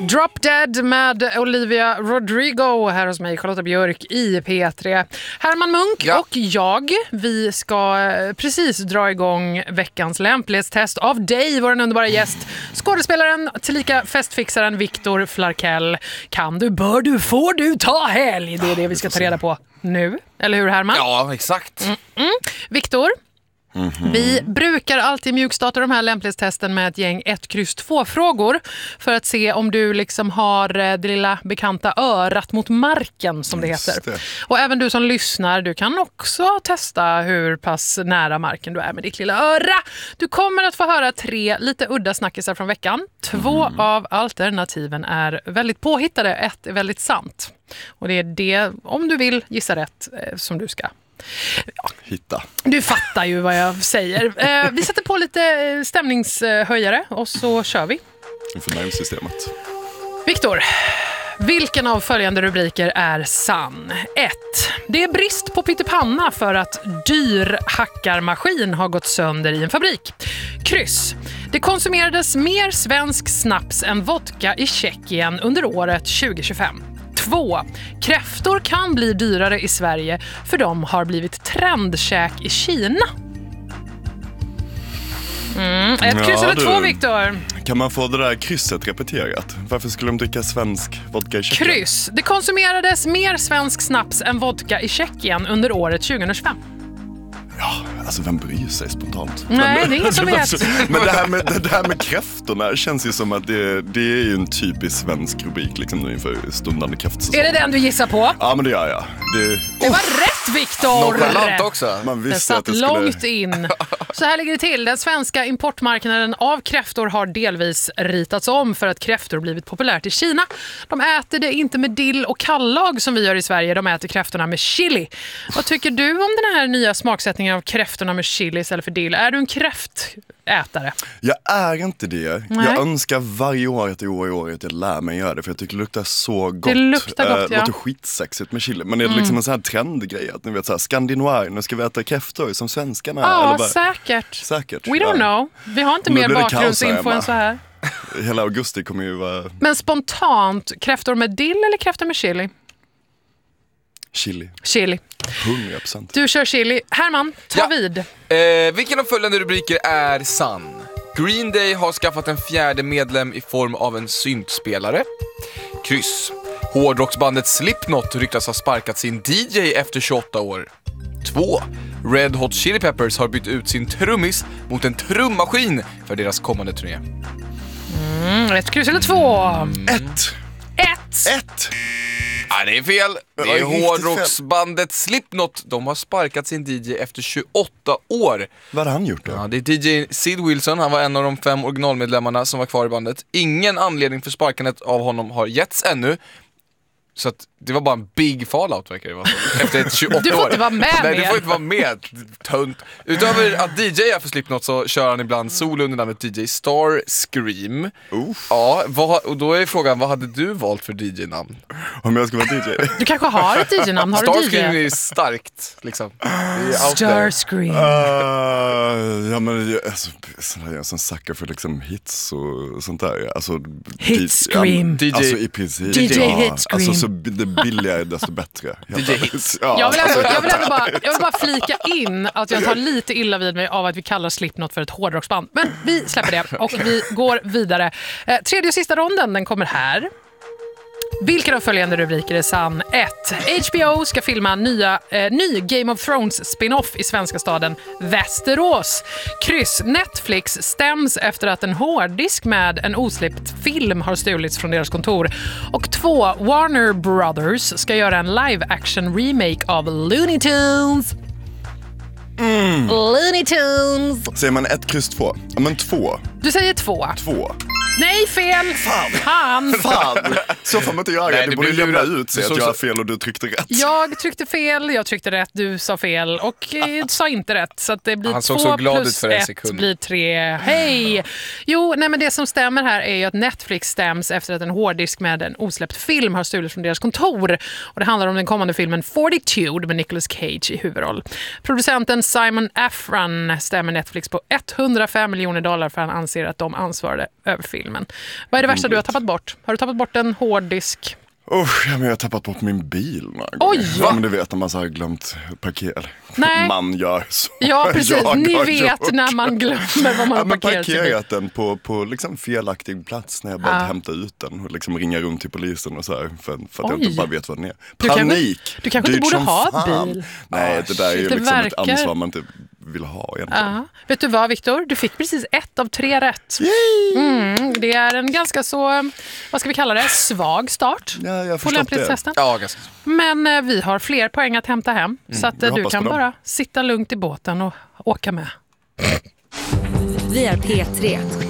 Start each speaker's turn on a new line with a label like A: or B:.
A: Drop Dead med Olivia Rodrigo här hos mig, Charlotta Björk i P3. Herman Munk och jag, vi ska precis dra igång veckans lämplighetstest av dig, vår underbara gäst, skådespelaren tillika festfixaren Viktor Flarkell. Kan du, bör du, får du ta helg? Det är det vi ska ta reda på nu, eller hur Herman?
B: Ja, exakt.
A: Viktor? Vi brukar alltid mjukstarta de här lämplighetstesten med ett gäng 1-2-frågor för att se om du liksom har det lilla bekanta örat mot marken som det heter. Och även du som lyssnar, du kan också testa hur pass nära marken du är med ditt lilla öra. Du kommer att få höra 3 lite udda snackisar från veckan. 2 av alternativen är väldigt påhittade, 1 är väldigt sant. Och det är det, om du vill gissa rätt, som du ska
C: hitta.
A: Du fattar ju vad jag säger. Vi sätter på lite stämningshöjare och så kör vi.
C: Inför nervsystemet.
A: Viktor, vilken av följande rubriker är sann? 1. Det är brist på pyttipanna för att dyr hackarmaskin har gått sönder i en fabrik. Kryss. Det konsumerades mer svensk snaps än vodka i Tjeckien under året 2025. 2. Kräftor kan bli dyrare i Sverige för de har blivit trendkäk i Kina. 1 kryss eller 2, Viktor?
C: Kan man få det där krysset repeterat? Varför skulle de dricka svensk vodka i Tjeckien?
A: Kryss. Det konsumerades mer svensk snaps än vodka i Tjeckien under året 2025.
C: Ja, alltså vem bryr sig spontant?
A: Nej, det är ingen som vet.
C: Men det här med kräftorna känns ju som att det är ju en typisk svensk rubrik liksom nu inför stundande kräftsäsong.
A: Är det den du gissar på?
C: Ja, men det gör jag.
A: Det var rätt, Viktor!
B: Nonchalant också.
C: Man
A: Det
C: visste
A: satt
C: att det skulle...
A: långt in. Så här ligger det till. Den svenska importmarknaden av kräftor har delvis ritats om för att kräftor blivit populärt i Kina. De äter det inte med dill och kallag som vi gör i Sverige. De äter kräftorna med chili. Vad tycker du om den här nya smaksättningen av kräftorna med chili istället för dill? Är du en kräftätare?
C: Jag är inte det.
A: Nej.
C: Jag önskar varje år att jag lär mig göra det, för jag tycker det luktar så gott.
A: Det luktar gott,
C: Det låter skitsexigt med chili. Men det är liksom en sån här trendgrej att ni vet så här, skandinoir, nu ska vi äta kräftor som svenskarna.
A: Ja,
C: eller bara...
A: säkert. We don't know. Vi har inte mer bakgrundsinfo än så här.
C: Hela augusti kommer ju vara...
A: Men spontant, kräftor med dill eller kräftor med chili?
C: Chili. 100%.
A: Du kör chili. Herman, ta vid.
B: Vilken av följande rubriker är sann? Green Day har skaffat en 4:e medlem i form av en syntspelare. Kryss. Hårdrocksbandet Slipknot ryktas ha sparkat sin DJ efter 28 år. 2. Red Hot Chili Peppers har bytt ut sin trummis mot en trummaskin för deras kommande turné.
A: 1 kryss eller 2?
C: 1.
B: Ja, det är fel. Det är hårdrocksbandet Slipknot. De har sparkat sin DJ efter 28 år.
C: Vad hade han gjort då?
B: Ja, det är DJ Sid Wilson. Han var en av de 5 originalmedlemmarna som var kvar i bandet. Ingen anledning för sparkandet av honom har getts ännu. Så att det var bara en big fallout, verkar det vara. Efter ett 28 år.
A: Du får inte vara med.
B: Nej, du får inte vara med. Tönt. Utöver att DJa för Slipknot så kör han ibland solo under namnet DJ Starscream. Ja, och då är frågan, vad hade du valt för DJ-namn?
C: Om jag ska vara DJ?
A: Du kanske har ett DJ-namn. Har du
B: Starscream
A: DJ?
B: är starkt, liksom. Det är out there.
A: Starscream.
C: Ja, men jag är en sån sucker för liksom hits och sånt där. Alltså,
A: Hitscream.
C: DJ, alltså i princip.
A: DJ Hitscream.
C: Alltså så det billigare desto bättre.
B: DJ Hits.
C: Ja,
A: Jag vill bara flika in att jag tar lite illa vid mig av att vi kallar Slipknot för ett hårdrocksband. Men vi släpper det och vi går vidare. Tredje och sista ronden, den kommer här. Vilken av följande rubriker är sann? 1. HBO ska filma ny Game of Thrones spin-off i svenska staden Västerås. Kryss. Netflix stäms efter att en hårddisk med en osläppt film har stulits från deras kontor. Och 2. Warner Brothers ska göra en live-action remake av Looney Tunes. Looney Tunes.
C: Säger man 1 kryss 2? Ja, men 2.
A: Du säger 2.
C: 2.
A: Nej, fel! Fan!
C: Så får man inte göra.
B: Nej,
C: du borde lämna ut sig
B: så
C: att jag har fel och du tryckte rätt.
A: Jag tryckte fel, jag tryckte rätt, du sa fel och sa inte rätt. Så att det blir
B: Han såg
A: 2
B: så glad ut
A: plus
B: för en
A: 1
B: sekund.
A: blir 3. Hej! Jo, nej men det som stämmer här är ju att Netflix stäms efter att en hårddisk med en osläppt film har stulits från deras kontor. Och det handlar om den kommande filmen Fortitude med Nicolas Cage i huvudroll. Producenten Simon Afran stämmer Netflix på $105 miljoner för han anser att de ansvarade över film. filmen. Vad är det värsta du har tappat bort? Har du tappat bort en hårddisk?
C: Ja, men jag har tappat bort min bil några
A: Oj!
C: gånger. Ja, men du vet när man så har glömt parkera.
A: Nej.
C: Man gör så.
A: Ja, precis. Ni
C: Jag
A: vet när man glömmer vad man har parkerat sin bil.
C: parkerat den på liksom felaktig plats när jag bara hämtar ut den och liksom ringa runt till polisen och så här för att jag inte bara vet vad den är. Panik!
A: Du kanske inte borde ha bil.
C: Nej, det där är ju
A: det
C: liksom
A: verkar...
C: ett ansvar man inte vill ha egentligen.
A: Vet du vad, Viktor? Du fick precis 1 av 3 rätt. Det är en ganska så, vad ska vi kalla det, svag start
C: Ja, jag har
A: på
C: förstått
A: lämplighetstesten.
B: Ja, ganska.
A: Men vi har fler poäng att hämta hem. Så att du kan
C: på
A: bara sitta lugnt i båten och åka med.
D: Vi är P3.